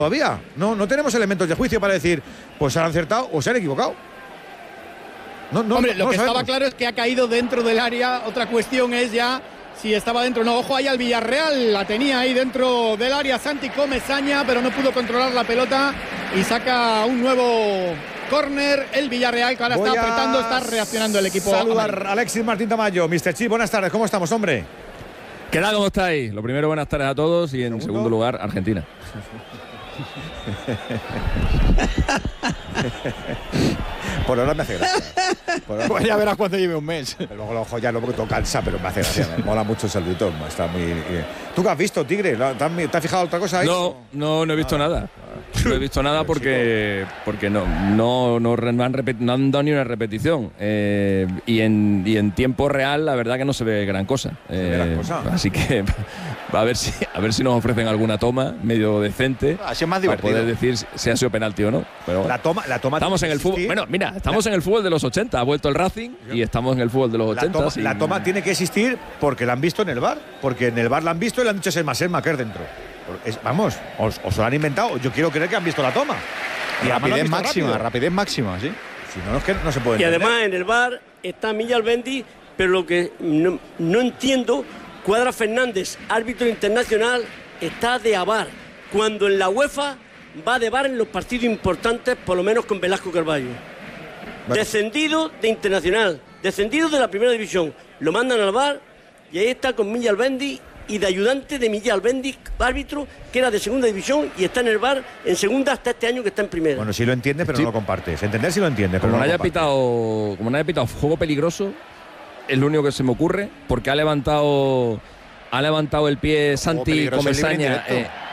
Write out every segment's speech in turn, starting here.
todavía. No tenemos elementos de juicio para decir, pues se han acertado o se han equivocado. Hombre, lo que sabemos. estaba claro es que ha caído dentro del área. Otra cuestión es ya si estaba dentro o no. Ojo ahí al Villarreal, la tenía ahí dentro del área Santi Comesaña, pero no pudo controlar la pelota y saca un nuevo córner el Villarreal, que ahora está apretando, está reaccionando el equipo. Saludar a Alexis Martín Tamayo. Mr. Chip, buenas tardes, ¿cómo estamos, hombre? ¿Qué tal? ¿Cómo estáis? Lo primero, buenas tardes a todos y en segundo lugar, Argentina. Por ahora me hace gracia. Pues ya verás cuando lleve un mes. Luego lo ojo ya, no porque todo cansa, pero me hace gracia. Me mola mucho el saludito. Está muy. ¿Tú qué has visto, Tigre? ¿Te has fijado otra cosa ahí? No he visto nada. No he visto nada porque no han dado ni una repetición. Y en tiempo real, la verdad que no se ve gran cosa. Así que a ver si nos ofrecen alguna toma medio decente. Así es más divertido. Para poder decir si ha sido penalti o no. Pero la toma estamos en el fútbol. Bueno, mira, estamos en el fútbol de los 80. Ha vuelto el Racing y estamos en el fútbol de los 80. La toma tiene que existir porque la han visto en el VAR. Porque en el VAR la han visto y le han dicho es Selma que es dentro. Vamos, os lo han inventado. Yo quiero creer que han visto la toma. Y rapidez máxima, ¿sí? Si no, es que no se puede Y entender. además en el VAR está Millán Albendi, pero lo que no entiendo, Cuadra Fernández, árbitro internacional, está de VAR, cuando en la UEFA va de VAR en los partidos importantes, por lo menos con Velasco Carballo. Descendido de internacional, descendido de la primera división, lo mandan al VAR y ahí está con Millán Albendi y de ayudante de Millán Albendi, árbitro, que era de segunda división y está en el VAR en segunda hasta este año que está en primera. Bueno, sí lo entiende, pero no lo compartes. Entender sí lo entiende, pero como no no haya pitado juego peligroso, es lo único que se me ocurre, porque ha levantado el pie Santi Comesaña.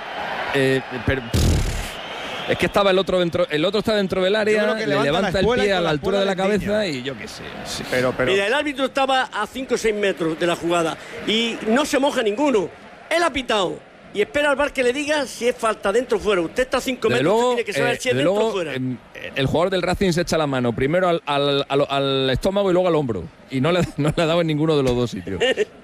Es que estaba el otro está dentro del área, le levanta el pie a la altura de la cabeza y yo qué sé. Sí. Pero mira, el árbitro estaba a 5 o 6 metros de la jugada y no se moja ninguno. Él ha pitado y espera al VAR que le diga si es falta dentro o fuera. Usted está a 5 metros, usted tiene que saber si es dentro o fuera. El jugador del Racing se echa la mano primero al estómago y luego al hombro y no le ha dado en ninguno de los dos sitios.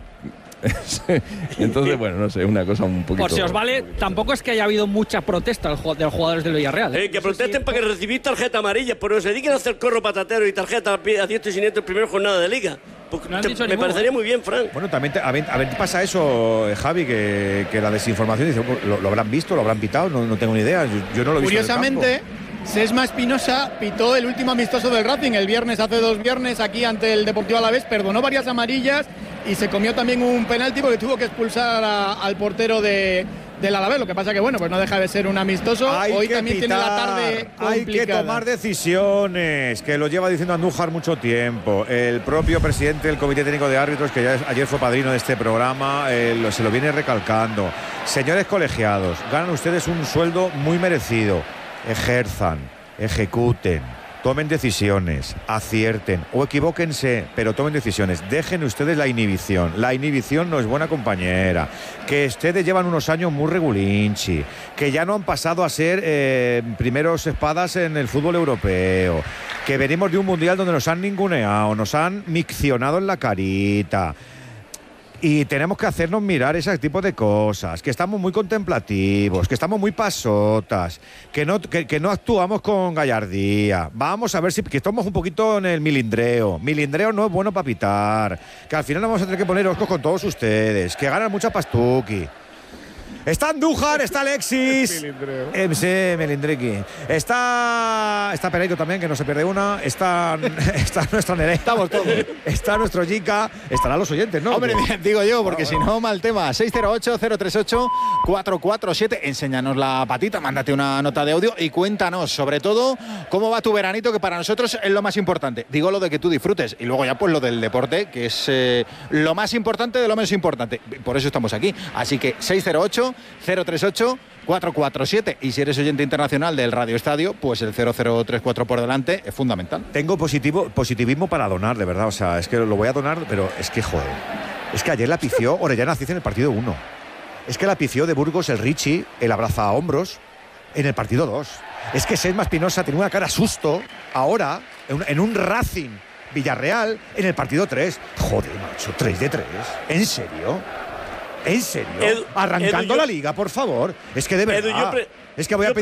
Entonces, bueno, no sé, una cosa un poquito. Por si os vale, tampoco es que haya habido mucha protesta de los jugadores del Villarreal. Que protesten para que recibís tarjeta amarilla, pero se dediquen a hacer corro patatero y tarjeta a diestro y siniestro en primera jornada de liga. Me parecería muy bien, Fran. Bueno, también a ver pasa eso, Javi, que la desinformación dice, lo habrán visto, lo habrán pitado, no tengo ni idea. Yo no lo he visto. Curiosamente, Sesma Espinosa pitó el último amistoso del Racing el viernes, hace 2 viernes, aquí ante el Deportivo Alavés, perdonó varias amarillas y se comió también un penalti porque tuvo que expulsar al portero del Alavés. Lo que pasa que, bueno, pues no deja de ser un amistoso. Hoy también tiene la tarde complicada. Hay que tomar decisiones, que lo lleva diciendo Andújar mucho tiempo. El propio presidente del Comité Técnico de Árbitros, que ayer fue padrino de este programa, se lo viene recalcando. Señores colegiados, ganan ustedes un sueldo muy merecido. Ejerzan, ejecuten, tomen decisiones, acierten o equivóquense, pero tomen decisiones. Dejen ustedes la inhibición. La inhibición no es buena compañera. Que ustedes llevan unos años muy regulinchi, que ya no han pasado a ser primeros espadas en el fútbol europeo, que venimos de un mundial donde nos han ninguneado, nos han miccionado en la carita. Y tenemos que hacernos mirar ese tipo de cosas, que estamos muy contemplativos, que estamos muy pasotas, que no actuamos con gallardía. Vamos a ver que estamos un poquito en el milindreo. Milindreo no es bueno para pitar, que al final nos vamos a tener que poner oscos con todos ustedes, que ganan mucha pastuqui. Está Andújar, está Alexis. Melindrequi. Está Pereiro también, que no se pierde una. Está nuestra Nerea. Estamos todos. Está nuestro Jica. Estarán los oyentes, ¿no? Hombre, digo yo, porque si no, mal tema. 608-038-447. Enséñanos la patita, mándate una nota de audio y cuéntanos, sobre todo, cómo va tu veranito, que para nosotros es lo más importante. Digo lo de que tú disfrutes. Y luego ya, pues, lo del deporte, que es lo más importante de lo menos importante. Por eso estamos aquí. Así que 608-038-447. Y si eres oyente internacional del Radio Estadio, pues el 0034 por delante es fundamental. Tengo positivismo para donar, de verdad. O sea, es que lo voy a donar, pero es que, joder. Es que ayer la pifió Orellana Cid en el partido 1. Es que la pifió de Burgos el Richie, el abraza a hombros, en el partido 2. Es que Sesma Espinosa tiene una cara susto ahora, en un Racing Villarreal, en el partido 3. Joder, macho, 3 de 3. ¿En serio? ¿En serio? Arrancando la liga, por favor. Es que de verdad. Es que voy a pedir